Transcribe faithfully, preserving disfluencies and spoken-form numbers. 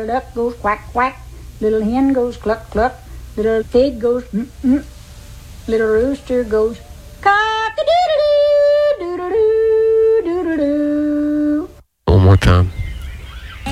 duck goes quack, quack. Little hen goes cluck, cluck. Little pig goes mm, mm. Little rooster goes